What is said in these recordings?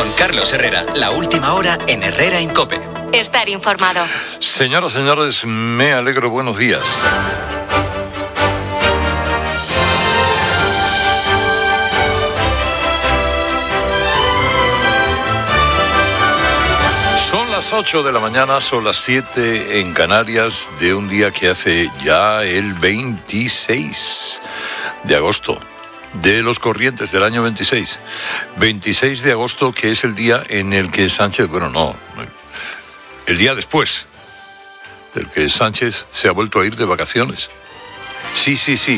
Con Carlos Herrera, la última hora en Herrera en COPE. Estar informado. Señoras, señores, me alegro. Buenos días. Son las 8 de la mañana, son las 7 en Canarias, de un día que hace ya el 26 de agosto. De los corrientes del año 26. 26 de agosto, que es el día en el que Sánchez, el día después del que Sánchez se ha vuelto a ir de vacaciones. Sí.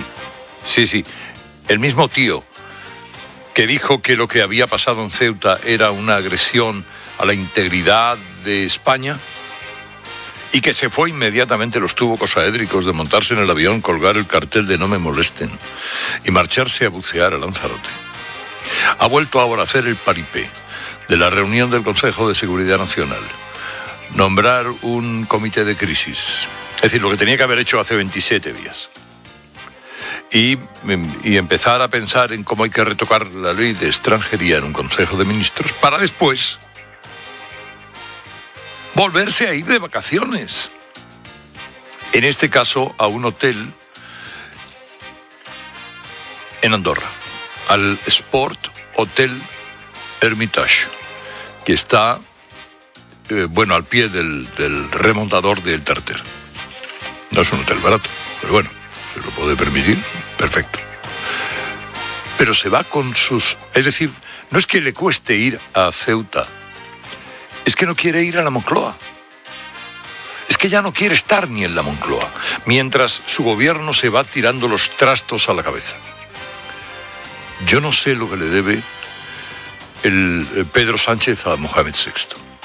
El mismo tío que dijo que lo que había pasado en Ceuta era una agresión a la integridad de España y que se fue inmediatamente los tubocosaédricos de montarse en el avión, colgar el cartel de no me molesten y marcharse a bucear a Lanzarote. Ha vuelto ahora a hacer el paripé de la reunión del Consejo de Seguridad Nacional, nombrar un comité de crisis, es decir, lo que tenía que haber hecho hace 27 días, y empezar a pensar en cómo hay que retocar la ley de extranjería en un Consejo de Ministros para después volverse a ir de vacaciones. En este caso, a un hotel en Andorra, al Sport Hotel Hermitage, que está, al pie del remontador del Tarter. No es un hotel barato, pero bueno, se lo puede permitir, perfecto. Pero se va con sus... Es decir, no es que le cueste ir a Ceuta, es que no quiere ir a la Moncloa. Es que ya no quiere estar ni en la Moncloa, mientras su gobierno se va tirando los trastos a la cabeza. Yo no sé lo que le debe el Pedro Sánchez a Mohamed VI.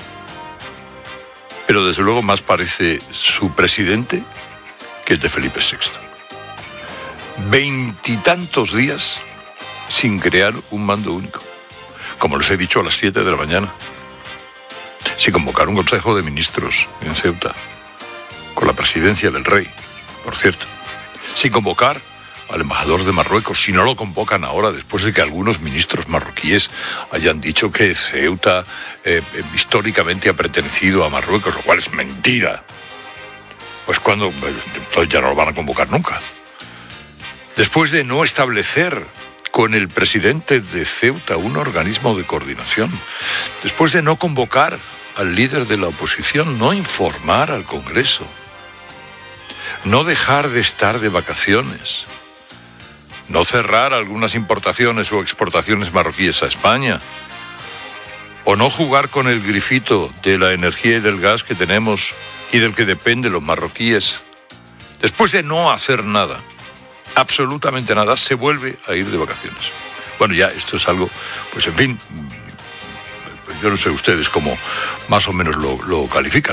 Pero desde luego más parece su presidente que el de Felipe VI. 20 y tantos días sin crear un mando único. Como les he dicho, a las 7 de la mañana. Sin convocar un Consejo de Ministros en Ceuta, con la presidencia del rey, por cierto. Sin convocar al embajador de Marruecos, si no lo convocan ahora, después de que algunos ministros marroquíes hayan dicho que Ceuta históricamente ha pertenecido a Marruecos, lo cual es mentira. Pues entonces ya no lo van a convocar nunca. Después de no establecer con el presidente de Ceuta un organismo de coordinación, después de no convocar al líder de la oposición, no informar al Congreso, no dejar de estar de vacaciones, no cerrar algunas importaciones o exportaciones marroquíes a España, o no jugar con el grifito de la energía y del gas que tenemos y del que dependen los marroquíes. Después de no hacer nada, absolutamente nada, se vuelve a ir de vacaciones. Bueno, ya esto es algo, pues en fin, yo no sé ustedes cómo más o menos lo califican.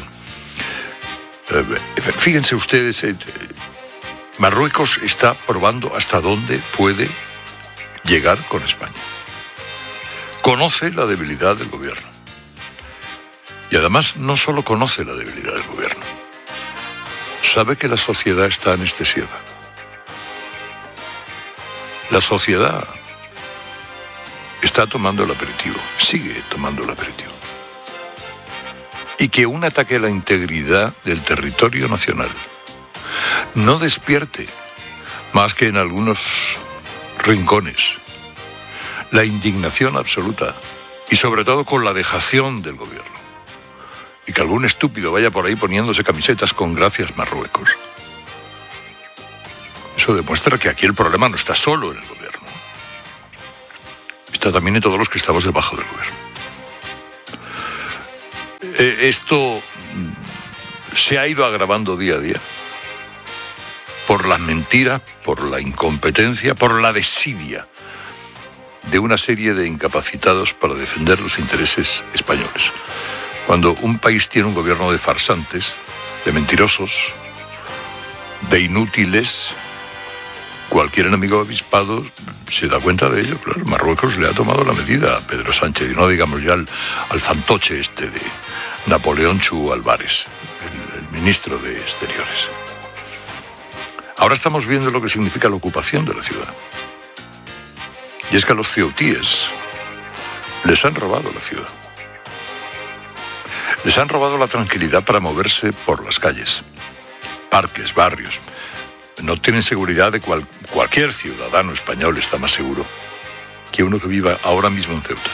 Fíjense ustedes, Marruecos está probando hasta dónde puede llegar con España. Conoce la debilidad del gobierno. Y además no solo conoce la debilidad del gobierno, sabe que la sociedad está anestesiada. La sociedad está tomando el aperitivo, sigue tomando el aperitivo. Y que un ataque a la integridad del territorio nacional no despierte, más que en algunos rincones, la indignación absoluta y sobre todo con la dejación del gobierno. Y que algún estúpido vaya por ahí poniéndose camisetas con gracias Marruecos. Eso demuestra que aquí el problema no está solo en el gobierno. Está también en todos los que estamos debajo del gobierno. Esto se ha ido agravando día a día por las mentiras, por la incompetencia, por la desidia de una serie de incapacitados para defender los intereses españoles. Cuando un país tiene un gobierno de farsantes, de mentirosos, de inútiles, cualquier enemigo avispado se da cuenta de ello. Claro, Marruecos le ha tomado la medida a Pedro Sánchez, y no digamos ya al fantoche este de Napoleón Chu Álvarez, el ministro de Exteriores. Ahora estamos viendo lo que significa la ocupación de la ciudad. Y es que a los ceutíes Les han robado la ciudad. Les han robado la tranquilidad para moverse por las calles, parques, barrios. No tienen seguridad de cualquier ciudadano español está más seguro que uno que viva ahora mismo en Ceuta.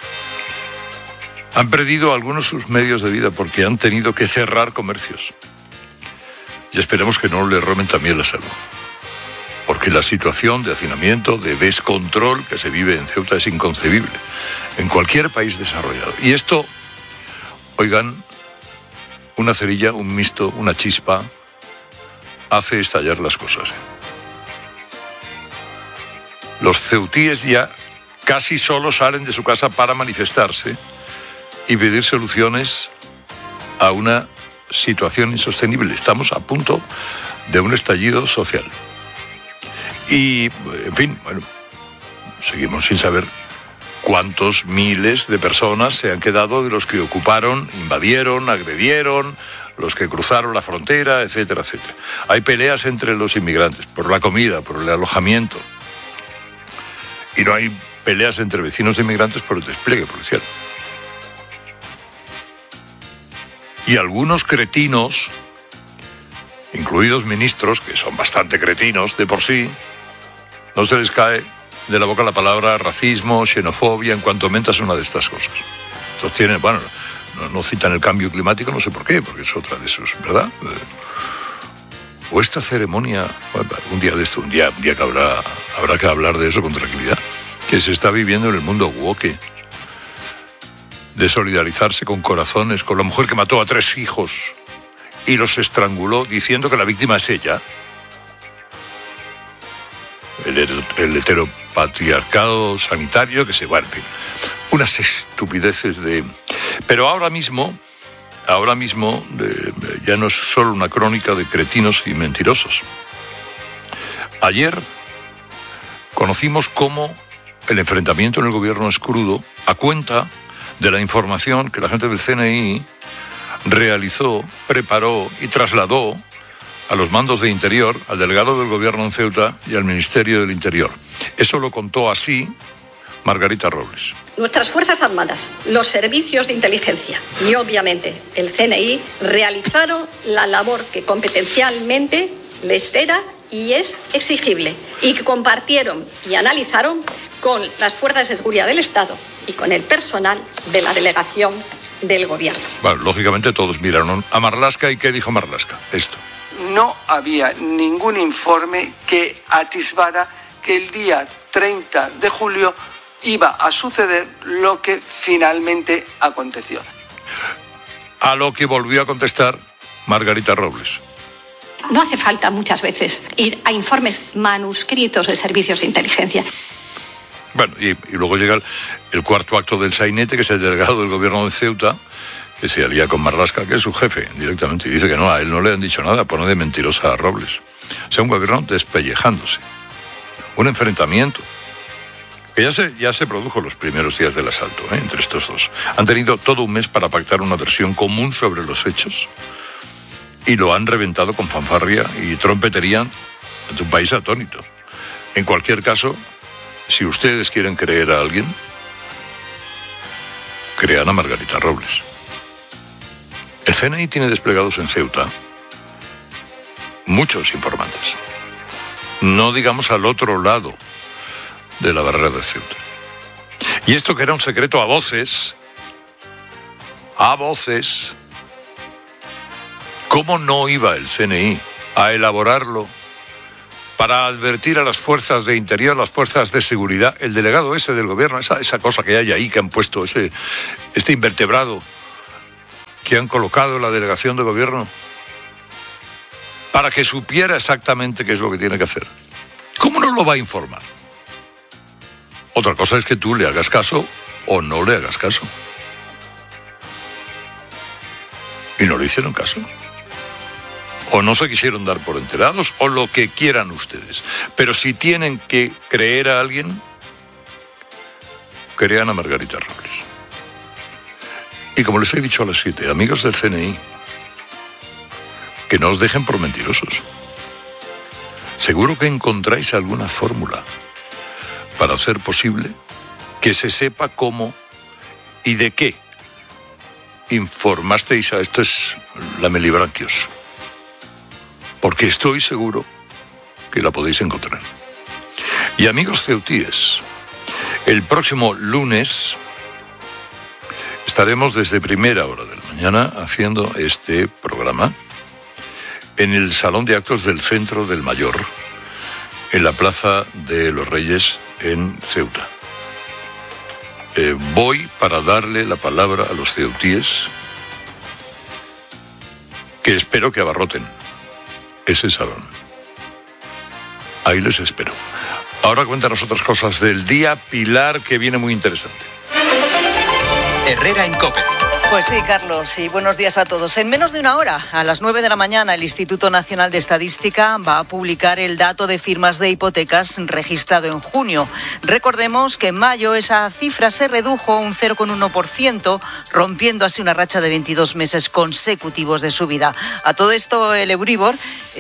Han perdido algunos sus medios de vida porque han tenido que cerrar comercios. Y esperemos que no les roben también la salud. Porque la situación de hacinamiento, de descontrol que se vive en Ceuta es inconcebible en cualquier país desarrollado. Y esto, oigan, una cerilla, un misto, una chispa, hace estallar las cosas. Los ceutíes ya casi solo salen de su casa para manifestarse y pedir soluciones a una situación insostenible. Estamos a punto de un estallido social. Y, en fin, bueno, seguimos sin saber cuántos miles de personas se han quedado de los que ocuparon, invadieron, agredieron, los que cruzaron la frontera, etcétera, etcétera. Hay peleas entre los inmigrantes por la comida, por el alojamiento. Y no hay peleas entre vecinos de inmigrantes por el despliegue policial. Y algunos cretinos, incluidos ministros, que son bastante cretinos de por sí, no se les cae de la boca la palabra racismo, xenofobia, en cuanto aumentas una de estas cosas. Estos tienen, bueno, no citan el cambio climático, no sé por qué, porque es otra de sus, ¿verdad? O esta ceremonia, bueno, un día que habrá que hablar de eso con tranquilidad, que se está viviendo en el mundo woke, de solidarizarse con corazones, con la mujer que mató a 3 hijos y los estranguló diciendo que la víctima es ella. El heteropatriarcado sanitario que se va, en fin, unas estupideces de... Pero ahora mismo ya no es solo una crónica de cretinos y mentirosos. Ayer conocimos cómo el enfrentamiento en el gobierno es crudo a cuenta de la información que la gente del CNI realizó, preparó y trasladó a los mandos de Interior, al delegado del gobierno en Ceuta y al Ministerio del Interior. Eso lo contó así Margarita Robles. Nuestras Fuerzas Armadas, los servicios de inteligencia y obviamente el CNI realizaron la labor que competencialmente les era y es exigible y que compartieron y analizaron con las fuerzas de seguridad del Estado y con el personal de la delegación del gobierno. Bueno, lógicamente todos miraron a Marlaska. ¿Y qué dijo Marlaska? Esto. No había ningún informe que atisbara que el día 30 de julio iba a suceder lo que finalmente aconteció. A lo que volvió a contestar Margarita Robles. No hace falta muchas veces ir a informes manuscritos de servicios de inteligencia. Bueno, y luego llega el cuarto acto del sainete, que es el delegado del gobierno de Ceuta, que se alía con Marlaska, que es su jefe, directamente, y dice que no, a él no le han dicho nada, pone de mentirosa a Robles. O sea, un gobierno despellejándose. Un enfrentamiento que ya se produjo los primeros días del asalto, entre estos dos. Han tenido todo un mes para pactar una versión común sobre los hechos y lo han reventado con fanfarria y trompetería ante un país atónito. En cualquier caso, si ustedes quieren creer a alguien, crean a Margarita Robles. El CNI tiene desplegados en Ceuta muchos informantes. No digamos al otro lado de la barrera de Ceuta. Y esto que era un secreto a voces, ¿cómo no iba el CNI a elaborarlo para advertir a las fuerzas de interior, las fuerzas de seguridad, el delegado ese del gobierno, esa cosa que hay ahí, que han puesto, este invertebrado que han colocado en la delegación de gobierno, para que supiera exactamente qué es lo que tiene que hacer? ¿Cómo no lo va a informar? Otra cosa es que tú le hagas caso o no le hagas caso. Y no le hicieron caso. O no se quisieron dar por enterados, o lo que quieran ustedes. Pero si tienen que creer a alguien, crean a Margarita Robles. Y como les he dicho a las 7, amigos del CNI, que no os dejen por mentirosos. Seguro que encontráis alguna fórmula para hacer posible que se sepa cómo ¿Y de qué informasteis a esto? Es la Melibranquios. Porque estoy seguro que la podéis encontrar. Y amigos ceutíes, el próximo lunes estaremos desde primera hora de la mañana haciendo este programa en el Salón de Actos del Centro del Mayor, en la Plaza de los Reyes en Ceuta. Voy para darle la palabra a los ceutíes, que espero que abarroten ese salón. Ahí les espero. Ahora cuéntanos otras cosas del día, Pilar, que viene muy interesante. Herrera en COPE. Pues sí, Carlos, y buenos días a todos. En menos de una hora, a las 9 de la mañana, el Instituto Nacional de Estadística va a publicar el dato de firmas de hipotecas registrado en junio. Recordemos que en mayo esa cifra se redujo un 0,1%, rompiendo así una racha de 22 meses consecutivos de subida. A todo esto, el Euribor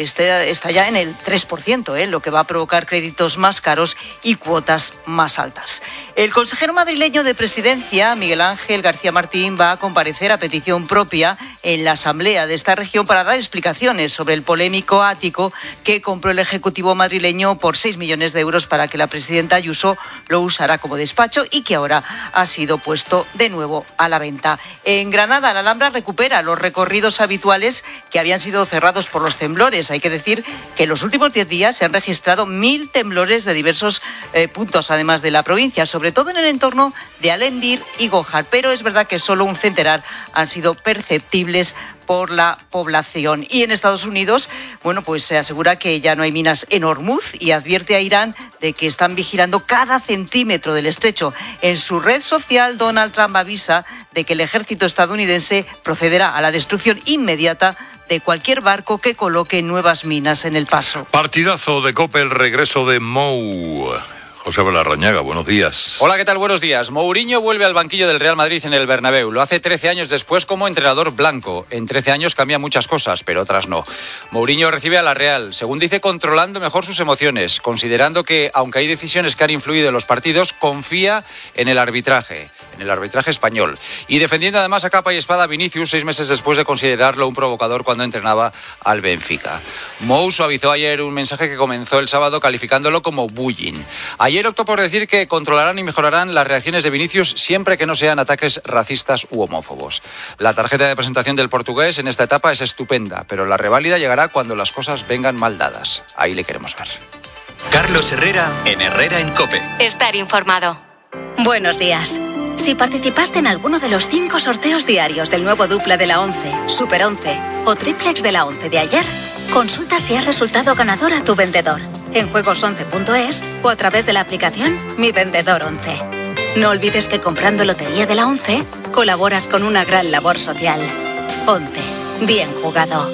está ya en el 3%, lo que va a provocar créditos más caros y cuotas más altas. El consejero madrileño de Presidencia, Miguel Ángel García Martín, va a comparecer a petición propia en la Asamblea de esta región para dar explicaciones sobre el polémico ático que compró el Ejecutivo madrileño por 6 millones de euros para que la presidenta Ayuso lo usara como despacho y que ahora ha sido puesto de nuevo a la venta. En Granada, la Alhambra recupera los recorridos habituales que habían sido cerrados por los temblores. Hay que decir que en los últimos 10 días se han registrado 1.000 temblores de diversos puntos, además de la provincia, sobre todo en el entorno de Alendir y Gójar, pero es verdad que solo un centenar han sido perceptibles por la población. Y en Estados Unidos, pues se asegura que ya no hay minas en Hormuz y advierte a Irán de que están vigilando cada centímetro del estrecho. En su red social, Donald Trump avisa de que el ejército estadounidense procederá a la destrucción inmediata de cualquier barco que coloque nuevas minas en el paso. Partidazo de COPE, el regreso de Mou. José Larrañaga, buenos días. Hola, ¿qué tal? Buenos días. Mourinho vuelve al banquillo del Real Madrid en el Bernabéu. Lo hace 13 años después como entrenador blanco. En 13 años cambian muchas cosas, pero otras no. Mourinho recibe a la Real, según dice, controlando mejor sus emociones, considerando que, aunque hay decisiones que han influido en los partidos, confía en el arbitraje español. Y defendiendo además a capa y espada a Vinicius 6 meses después de considerarlo un provocador cuando entrenaba al Benfica. Mou suavizó ayer un mensaje que comenzó el sábado calificándolo como bullying. Ayer optó por decir que controlarán y mejorarán las reacciones de Vinicius siempre que no sean ataques racistas u homófobos. La tarjeta de presentación del portugués en esta etapa es estupenda, pero la reválida llegará cuando las cosas vengan mal dadas. Ahí le queremos ver. Carlos Herrera en Herrera en COPE. Estar informado. Buenos días. Si participaste en alguno de los 5 sorteos diarios del nuevo Dupla de la 11, Super 11 o Triplex de la 11 de ayer, consulta si has resultado ganador a tu vendedor en juegos11.es o a través de la aplicación Mi Vendedor 11. No olvides que comprando Lotería de la 11 colaboras con una gran labor social. 11. Bien jugado.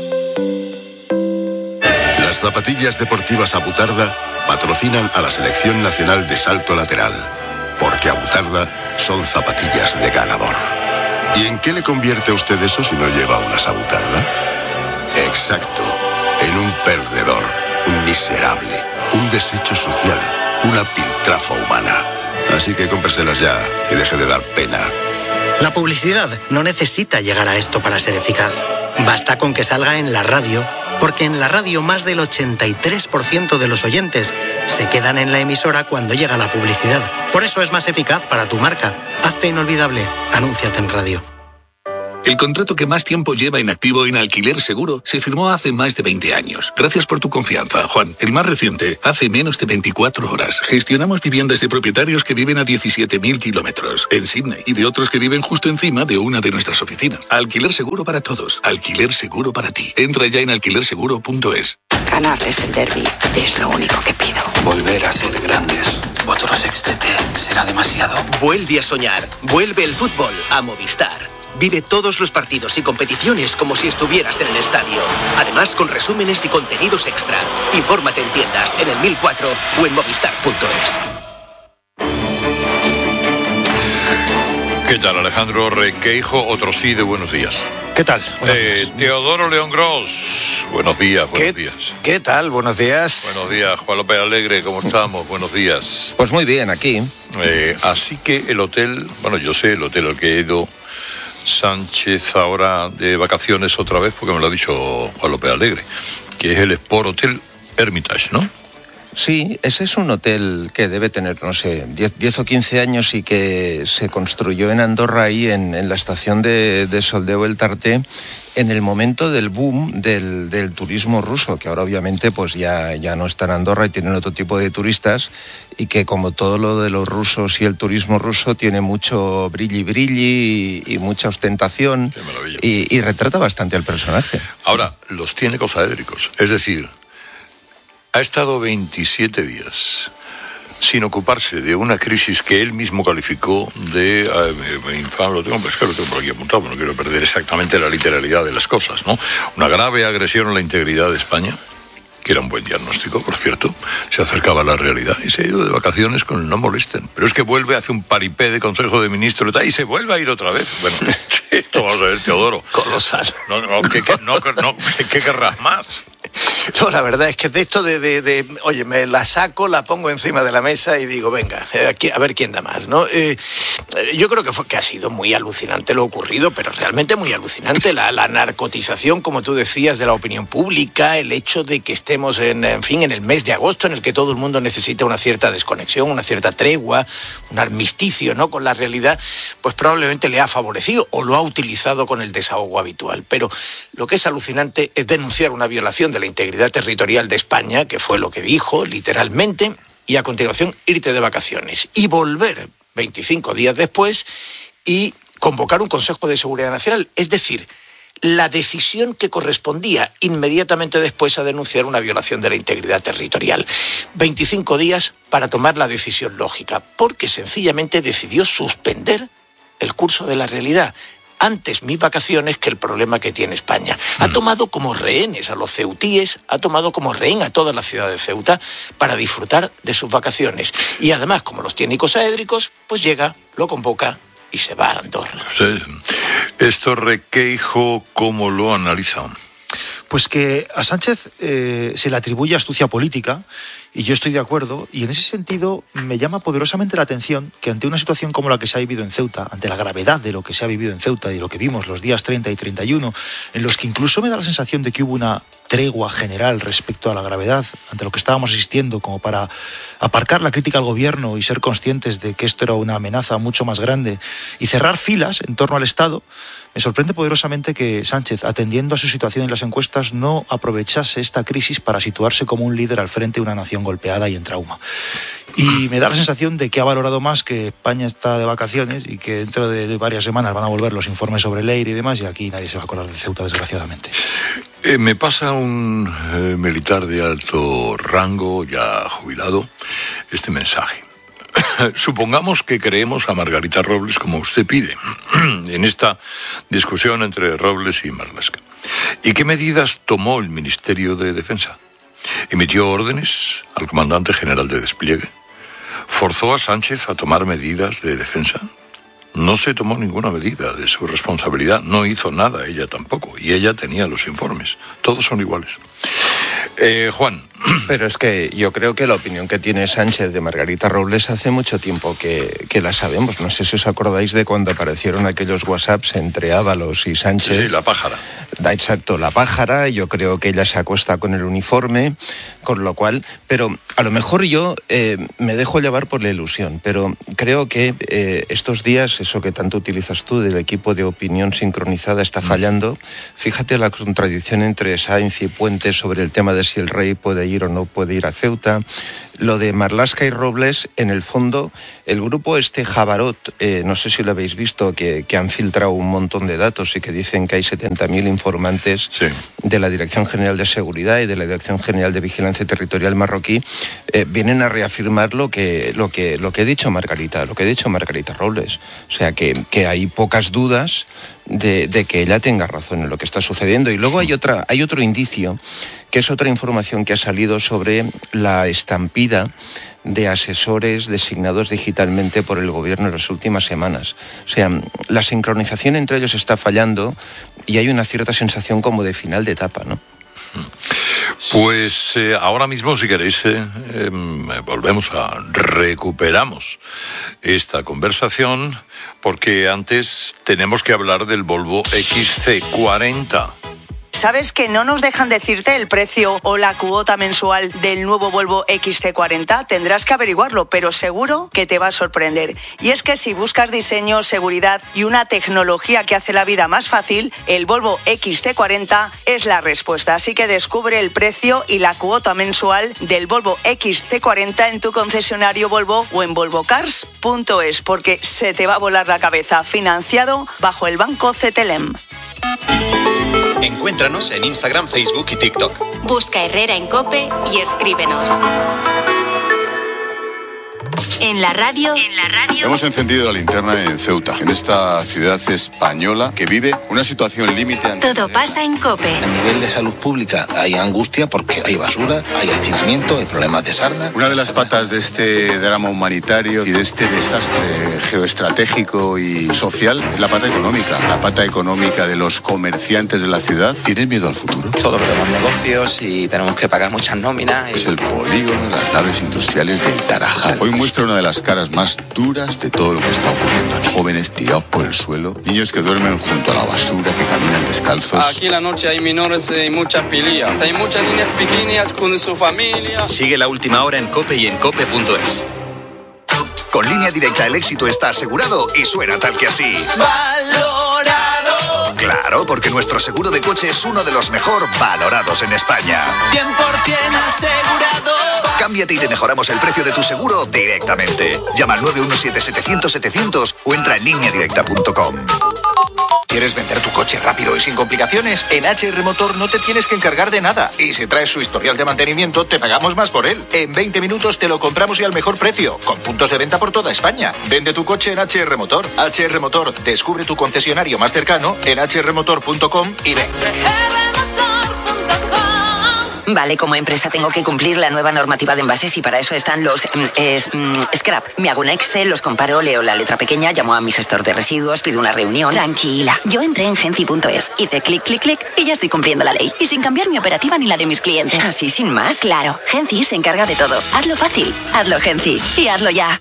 Las zapatillas deportivas Abutarda patrocinan a la Selección Nacional de Salto Lateral, porque Abutarda son zapatillas de ganador. ¿Y en qué le convierte a usted eso si no lleva unas Abutarda? Exacto, en un perdedor, un miserable, un desecho social, una piltrafa humana. Así que cómpreselas ya y deje de dar pena. La publicidad no necesita llegar a esto para ser eficaz. Basta con que salga en la radio, porque en la radio más del 83% de los oyentes se quedan en la emisora cuando llega la publicidad. Por eso es más eficaz para tu marca. Hazte inolvidable. Anúnciate en radio. El contrato que más tiempo lleva en activo en Alquiler Seguro se firmó hace más de 20 años. Gracias por tu confianza, Juan. El más reciente, hace menos de 24 horas. Gestionamos viviendas de propietarios que viven a 17.000 kilómetros en Sydney y de otros que viven justo encima de una de nuestras oficinas. Alquiler Seguro para todos. Alquiler Seguro para ti. Entra ya en alquilerseguro.es. Ganar es el derbi, es lo único que pido. Volver a ser grandes. Otro sextete será demasiado. Vuelve a soñar. Vuelve el fútbol a Movistar. Vive todos los partidos y competiciones como si estuvieras en el estadio. Además, con resúmenes y contenidos extra. Infórmate en tiendas, en el 1004 o en movistar.es. ¿Qué tal, Alejandro Requeijo? Otro sí de buenos días. ¿Qué tal? Buenos días. Teodoro León Gros. Buenos días, buenos días. ¿Qué tal? Buenos días. Buenos días, Juan López Alegre, ¿cómo estamos? Buenos días. Pues muy bien, aquí. Así que el hotel, bueno, yo sé el hotel al que he ido Sánchez ahora de vacaciones otra vez, porque me lo ha dicho Juan López Alegre, que es el Sport Hotel Hermitage, ¿no? Sí, ese es un hotel que debe tener, no sé, 10 o 15 años y que se construyó en Andorra, ahí en la estación de Soldeu el Tarté, en el momento del boom del turismo ruso, que ahora obviamente pues ya no está en Andorra y tienen otro tipo de turistas, y que como todo lo de los rusos y el turismo ruso tiene mucho brilli y mucha ostentación y retrata bastante al personaje. Ahora, los tiene cosaédricos, es decir, ha estado 27 días sin ocuparse de una crisis que él mismo calificó de infame. Lo tengo por aquí apuntado, no quiero perder exactamente la literalidad de las cosas, ¿no? Una grave agresión a la integridad de España, que era un buen diagnóstico, por cierto, se acercaba a la realidad y se ha ido de vacaciones con el no molesten. Pero es que vuelve, hace un paripé de Consejo de Ministros y se vuelve a ir otra vez. Bueno, esto vamos a ver, Teodoro. Colosal. ¿Qué querrás más? No, la verdad es que de esto oye, me la saco, la pongo encima de la mesa y digo, venga, aquí, a ver quién da más, ¿no? Yo creo que ha sido muy alucinante lo ocurrido, pero realmente muy alucinante la narcotización, como tú decías, de la opinión pública, el hecho de que estemos en el mes de agosto, en el que todo el mundo necesita una cierta desconexión, una cierta tregua, un armisticio, ¿no?, con la realidad, pues probablemente le ha favorecido o lo ha utilizado con el desahogo habitual. Pero lo que es alucinante es denunciar una violación de la integridad territorial de España, que fue lo que dijo literalmente, y a continuación irte de vacaciones y volver 25 días después y convocar un Consejo de Seguridad Nacional. Es decir, la decisión que correspondía inmediatamente después a denunciar una violación de la integridad territorial. 25 días para tomar la decisión lógica, porque sencillamente decidió suspender el curso de la realidad. Antes mis vacaciones que el problema que tiene España. Ha tomado como rehenes a los ceutíes, ha tomado como rehén a toda la ciudad de Ceuta para disfrutar de sus vacaciones. Y además, como los tiene icosaédricos, pues llega, lo convoca y se va a Andorra. Sí. Esto, Requeijo, ¿cómo lo analiza? Pues que a Sánchez se le atribuye astucia política, y yo estoy de acuerdo, y en ese sentido me llama poderosamente la atención que ante una situación como la que se ha vivido en Ceuta, ante la gravedad de lo que se ha vivido en Ceuta y lo que vimos los días 30 y 31, en los que incluso me da la sensación de que hubo una tregua general respecto a la gravedad ante lo que estábamos asistiendo, como para aparcar la crítica al gobierno y ser conscientes de que esto era una amenaza mucho más grande y cerrar filas en torno al Estado. Me sorprende poderosamente que Sánchez, atendiendo a su situación en las encuestas, no aprovechase esta crisis para situarse como un líder al frente de una nación golpeada y en trauma. Y me da la sensación de que ha valorado más que España está de vacaciones y que dentro de varias semanas van a volver los informes sobre el EIR y demás, y aquí nadie se va a acordar de Ceuta, desgraciadamente. Me pasa un militar de alto rango, ya jubilado, este mensaje. Supongamos que creemos a Margarita Robles como usted pide, en esta discusión entre Robles y Marlaska. ¿Y qué medidas tomó el Ministerio de Defensa? ¿Emitió órdenes al comandante general de despliegue? ¿Forzó a Sánchez a tomar medidas de defensa? No se tomó ninguna medida de su responsabilidad, no hizo nada ella tampoco, y ella tenía los informes. Todos son iguales. Juan. Pero es que yo creo que la opinión que tiene Sánchez de Margarita Robles hace mucho tiempo que la sabemos. No sé si os acordáis de cuando aparecieron aquellos WhatsApps entre Ábalos y Sánchez. Sí, la pájara. Exacto, la pájara. Yo creo que ella se acuesta con el uniforme, con lo cual... Pero a lo mejor yo me dejo llevar por la ilusión, pero creo que estos días, eso que tanto utilizas tú del equipo de opinión sincronizada está fallando. Fíjate la contradicción entre Sáenz y Puente sobre el tema de si el rey puede ir o no puede ir a Ceuta. Lo de Marlaska y Robles, en el fondo, el grupo Jabarot, no sé si lo habéis visto, que han filtrado un montón de datos y que dicen que hay 70.000 informantes de la Dirección General de Seguridad y de la Dirección General de Vigilancia Territorial marroquí, vienen a reafirmar lo que ha dicho Margarita Robles. O sea, que hay pocas dudas de que ella tenga razón en lo que está sucediendo. Y luego hay otro indicio que es otra información que ha salido sobre la estampida de asesores designados digitalmente por el gobierno en las últimas semanas. O sea, la sincronización entre ellos está fallando y hay una cierta sensación como de final de etapa, ¿no? Pues ahora mismo, si queréis, recuperamos esta conversación, porque antes tenemos que hablar del Volvo XC40. ¿Sabes que no nos dejan decirte el precio o la cuota mensual del nuevo Volvo XC40? Tendrás que averiguarlo, pero seguro que te va a sorprender. Y es que si buscas diseño, seguridad y una tecnología que hace la vida más fácil, el Volvo XC40 es la respuesta. Así que descubre el precio y la cuota mensual del Volvo XC40 en tu concesionario Volvo o en volvocars.es, porque se te va a volar la cabeza. Financiado bajo el Banco CTLM. Encuéntranos en Instagram, Facebook y TikTok. Busca Herrera en COPE y escríbenos. En la radio. Hemos encendido la linterna en Ceuta, en esta ciudad española que vive una situación límite. Todo pasa en COPE. A nivel de salud pública hay angustia porque hay basura, hay hacinamiento, hay problemas de sarna. Una de las patas de este drama humanitario y de este desastre geoestratégico y social es la pata económica de los comerciantes de la ciudad. ¿Tienes miedo al futuro? Todos tenemos negocios y tenemos que pagar muchas nóminas. Es el polígono, las naves industriales del Tarajal. Hoy muestra una de las caras más duras de todo lo que está ocurriendo. Jóvenes tirados por el suelo, niños que duermen junto a la basura, que caminan descalzos. Aquí en la noche hay menores y muchas peleas. Hay muchas niñas pequeñas con su familia. Sigue la última hora en COPE y en COPE.es. Con Línea Directa el éxito está asegurado y suena tal que así. ¡Valorado! Claro, porque nuestro seguro de coche es uno de los mejor valorados en España. 100% asegurado. Cámbiate y te mejoramos el precio de tu seguro directamente. Llama al 917-700-700 o entra en lineadirecta.com. ¿Quieres vender tu coche rápido y sin complicaciones? En HR Motor no te tienes que encargar de nada. Y si traes su historial de mantenimiento, te pagamos más por él. En 20 minutos te lo compramos y al mejor precio, con puntos de venta por toda España. Vende tu coche en HR Motor. HR Motor, descubre tu concesionario más cercano en hrmotor.com y ven. Vale, como empresa tengo que cumplir la nueva normativa de envases y para eso están los scrap. Me hago un Excel, los comparo, leo la letra pequeña, llamo a mi gestor de residuos, pido una reunión. Tranquila, yo entré en Genci.es, hice clic, clic, clic y ya estoy cumpliendo la ley. Y sin cambiar mi operativa ni la de mis clientes. ¿Así sin más? Claro, Genci se encarga de todo. Hazlo fácil, hazlo Genci y hazlo ya.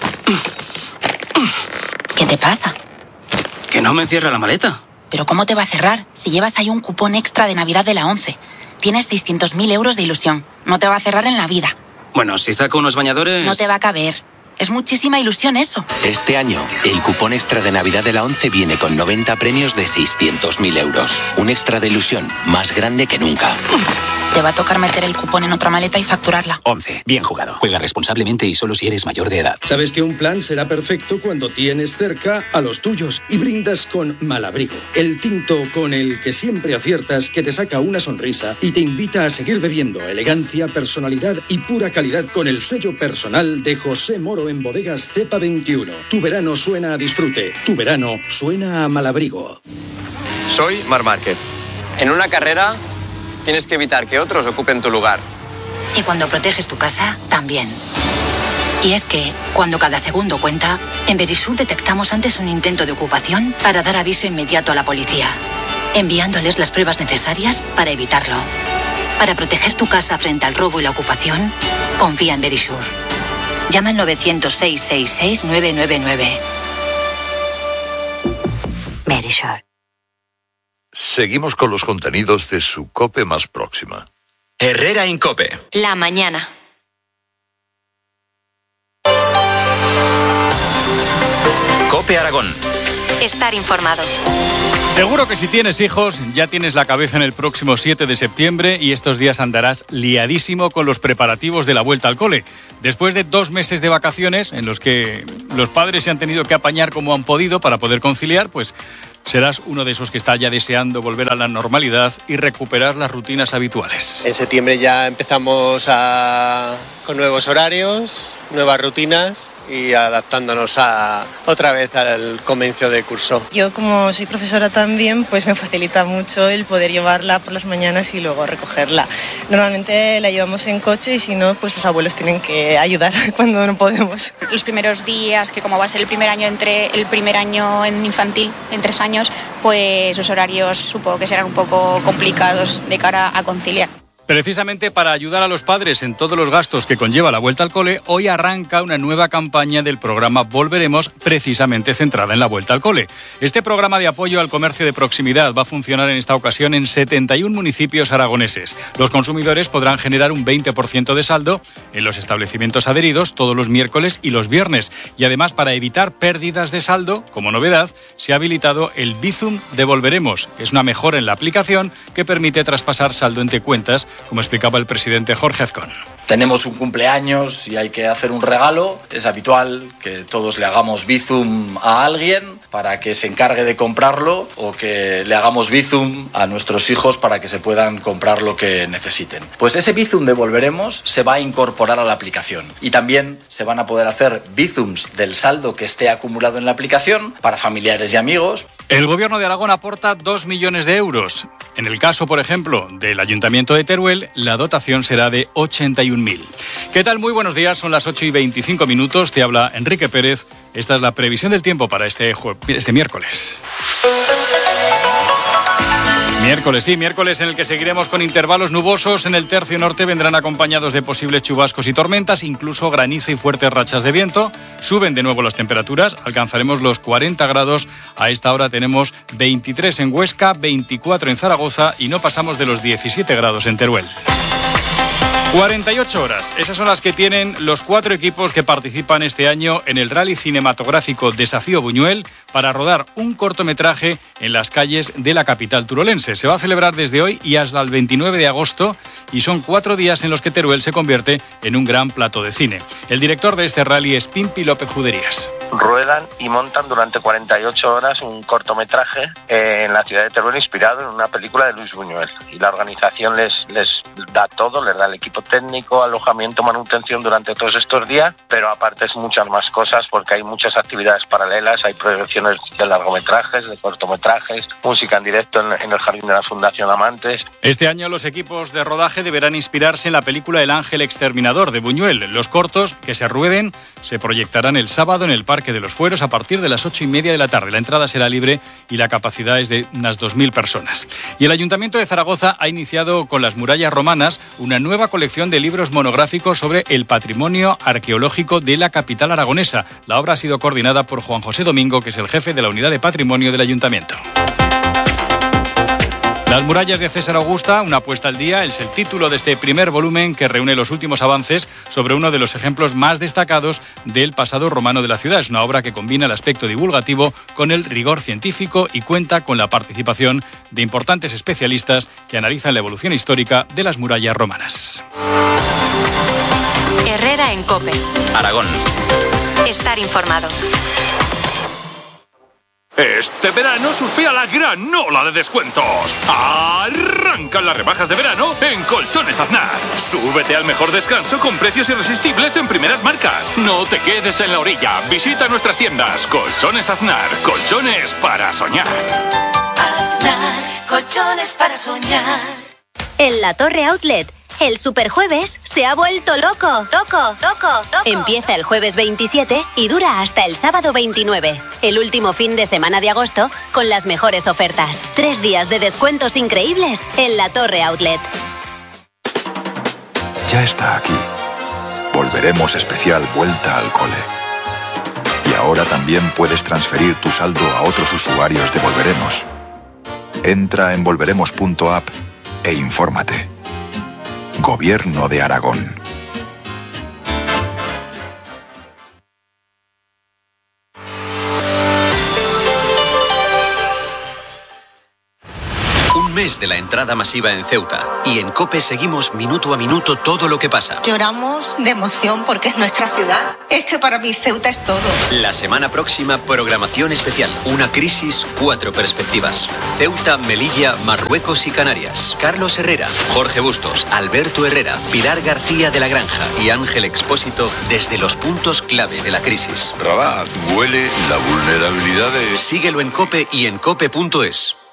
¿Qué te pasa? Que no me cierra la maleta. ¿Pero cómo te va a cerrar si llevas ahí un cupón extra de Navidad de la 11? Tienes 600.000 euros de ilusión. No te va a cerrar en la vida. Bueno, si saco unos bañadores... No te va a caber. Es muchísima ilusión eso. Este año, el cupón extra de Navidad de la 11 viene con 90 premios de 600.000 euros. Un extra de ilusión más grande que nunca. Te va a tocar meter el cupón en otra maleta y facturarla. 11. Bien jugado. Juega responsablemente y solo si eres mayor de edad. Sabes que un plan será perfecto cuando tienes cerca a los tuyos y brindas con Malabrigo, el tinto con el que siempre aciertas, que te saca una sonrisa y te invita a seguir bebiendo. Elegancia, personalidad y pura calidad con el sello personal de José Moro en Bodegas Cepa 21. Tu verano suena a disfrute. Tu verano suena a Malabrigo. Soy Marc Márquez. En una carrera tienes que evitar que otros ocupen tu lugar. Y cuando proteges tu casa, también. Y es que, cuando cada segundo cuenta, en Verisur detectamos antes un intento de ocupación para dar aviso inmediato a la policía, enviándoles las pruebas necesarias para evitarlo. Para proteger tu casa frente al robo y la ocupación, confía en Verisur. Llama al 900-666-999. Verisur. Seguimos con los contenidos de su COPE más próxima. Herrera en COPE. La mañana. COPE Aragón. Estar informados. Seguro que si tienes hijos ya tienes la cabeza en el próximo 7 de septiembre y estos días andarás liadísimo con los preparativos de la vuelta al cole. Después de 2 meses de vacaciones en los que los padres se han tenido que apañar como han podido para poder conciliar, pues serás uno de esos que está ya deseando volver a la normalidad y recuperar las rutinas habituales. En septiembre ya empezamos con nuevos horarios, nuevas rutinas y adaptándonos otra vez al comienzo de curso. Yo, como soy profesora también, pues me facilita mucho el poder llevarla por las mañanas y luego recogerla. Normalmente la llevamos en coche y si no, pues los abuelos tienen que ayudar cuando no podemos. Los primeros días, que como va a ser el primer año en infantil, en 3 años, pues los horarios supongo que serán un poco complicados de cara a conciliar. Precisamente para ayudar a los padres en todos los gastos que conlleva la vuelta al cole, hoy arranca una nueva campaña del programa Volveremos, precisamente centrada en la vuelta al cole. Este programa de apoyo al comercio de proximidad va a funcionar en esta ocasión en 71 municipios aragoneses. Los consumidores podrán generar un 20% de saldo en los establecimientos adheridos todos los miércoles y los viernes. Y además, para evitar pérdidas de saldo, como novedad, se ha habilitado el Bizum de Volveremos, que es una mejora en la aplicación que permite traspasar saldo entre cuentas, como explicaba el presidente Jorge Azcón. Tenemos un cumpleaños y hay que hacer un regalo. Es habitual que todos le hagamos Bizum a alguien para que se encargue de comprarlo o que le hagamos Bizum a nuestros hijos para que se puedan comprar lo que necesiten. Pues ese Bizum de Volveremos se va a incorporar a la aplicación y también se van a poder hacer Bizums del saldo que esté acumulado en la aplicación para familiares y amigos. El Gobierno de Aragón aporta 2 millones de euros. En el caso, por ejemplo, del Ayuntamiento de Teruel, la dotación será de 81.000. ¿Qué tal? Muy buenos días, son las 8:25. Te habla Enrique Pérez. Esta es la previsión del tiempo para este miércoles. Miércoles en el que seguiremos con intervalos nubosos. En el tercio norte vendrán acompañados de posibles chubascos y tormentas, incluso granizo y fuertes rachas de viento. Suben de nuevo las temperaturas, alcanzaremos los 40 grados. A esta hora tenemos 23 en Huesca, 24 en Zaragoza y no pasamos de los 17 grados en Teruel. 48 horas, esas son las que tienen los 4 equipos que participan este año en el rally cinematográfico Desafío Buñuel para rodar un cortometraje en las calles de la capital turolense. Se va a celebrar desde hoy y hasta el 29 de agosto y son 4 días en los que Teruel se convierte en un gran plató de cine. El director de este rally es Pimpi López Juderías. Ruedan y montan durante 48 horas un cortometraje en la ciudad de Teruel inspirado en una película de Luis Buñuel. Y la organización les da todo, les da el equipo técnico, alojamiento, manutención durante todos estos días, pero aparte es muchas más cosas porque hay muchas actividades paralelas, hay proyecciones de largometrajes, de cortometrajes, música en directo en el jardín de la Fundación Amantes. Este año los equipos de rodaje deberán inspirarse en la película El Ángel Exterminador de Buñuel. Los cortos que se rueden se proyectarán el sábado en el Parque de los Fueros a partir de las 8:30 de la tarde. La entrada será libre y la capacidad es de unas 2.000 personas. Y el Ayuntamiento de Zaragoza ha iniciado con las murallas romanas una nueva colección de libros monográficos sobre el patrimonio arqueológico de la capital aragonesa. La obra ha sido coordinada por Juan José Domingo, que es el jefe de la Unidad de Patrimonio del Ayuntamiento. Las murallas de César Augusta, una puesta al día, es el título de este primer volumen que reúne los últimos avances sobre uno de los ejemplos más destacados del pasado romano de la ciudad. Es una obra que combina el aspecto divulgativo con el rigor científico y cuenta con la participación de importantes especialistas que analizan la evolución histórica de las murallas romanas. Herrera en COPE. Aragón. Estar informado. Este verano surfea la gran ola de descuentos. Arrancan las rebajas de verano en Colchones Aznar. Súbete al mejor descanso con precios irresistibles en primeras marcas. No te quedes en la orilla. Visita nuestras tiendas. Colchones Aznar. Colchones para soñar. Aznar. Colchones para soñar. En La Torre Outlet, el Superjueves se ha vuelto loco. Loco. Empieza el jueves 27 y dura hasta el sábado 29. El último fin de semana de agosto con las mejores ofertas. 3 días de descuentos increíbles en La Torre Outlet. Ya está aquí. Volveremos especial Vuelta al Cole. Y ahora también puedes transferir tu saldo a otros usuarios de Volveremos. Entra en volveremos.app e infórmate. Gobierno de Aragón. un mes de la entrada masiva en Ceuta. Y en COPE seguimos minuto a minuto todo lo que pasa. Lloramos de emoción porque es nuestra ciudad. Es que para mí Ceuta es todo. La semana próxima, programación especial. Una crisis, 4 perspectivas. Ceuta, Melilla, Marruecos y Canarias. Carlos Herrera, Jorge Bustos, Alberto Herrera, Pilar García de la Granja y Ángel Expósito desde los puntos clave de la crisis. Rabat, huele la vulnerabilidad de... Síguelo en COPE y en COPE.es.